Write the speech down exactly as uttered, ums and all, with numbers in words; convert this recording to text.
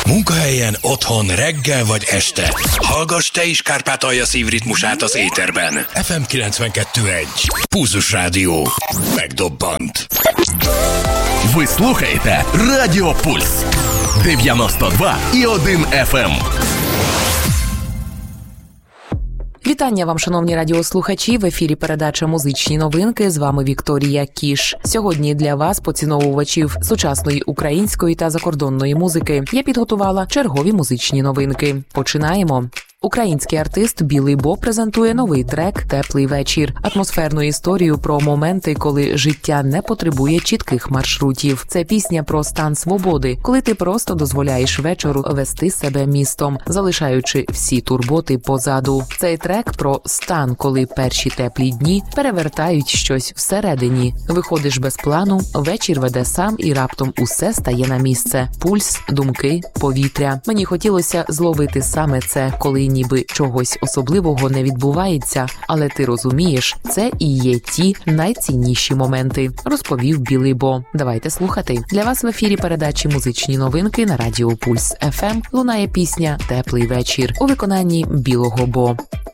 Munkahelyen, otthon, reggel vagy este. Hallgass te is Kárpátalja szívritmusát az éterben. ef em kilencvenkettő egy. Pulzus Rádió. Megdobbant. Ви слухаєте Радіо Пульс. дев'яносто два і один еф ем. Вітання вам, шановні радіослухачі. В ефірі передача «Музичні новинки». З вами Вікторія Кіш. Сьогодні для вас, поціновувачів сучасної української та закордонної музики, я підготувала чергові музичні новинки. Починаємо. Український артист Білий Бо презентує новий трек «Теплий вечір». Атмосферну історію про моменти, коли життя не потребує чітких маршрутів. Це пісня про стан свободи, коли ти просто дозволяєш вечору вести себе містом, залишаючи всі турботи позаду. Цей трек про стан, коли перші теплі дні перевертають щось всередині. Виходиш без плану, вечір веде сам і раптом усе стає на місце. Пульс, думки, повітря. Мені хотілося зловити саме це, коли ніби чогось особливого не відбувається, але ти розумієш, це і є ті найцінніші моменти, розповів Білий Бо. Давайте слухати. Для вас в ефірі передачі «Музичні новинки» на Радіо Пульс еф ем лунає пісня «Теплий вечір» у виконанні Білого Бо.